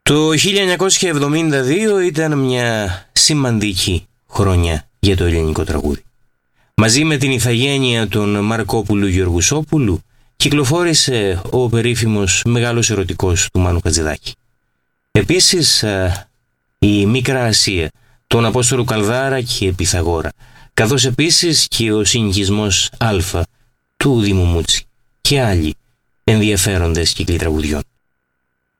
Το 1972 ήταν μια σημαντική χρονιά για το ελληνικό τραγούδι. Μαζί με την ηθαγένεια των Μαρκόπουλου Γεωργουσόπουλου κυκλοφόρησε ο περίφημος Μεγάλος Ερωτικός του Μάνου Χατζηδάκη. Επίσης η Μικρά Ασία, τον Απόστολο Καλδάρα και Πυθαγόρα, καθώς επίσης και ο συγγισμός Α του Δήμου Μούτσι και άλλοι ενδιαφέροντες κύκλοι τραγουδιών.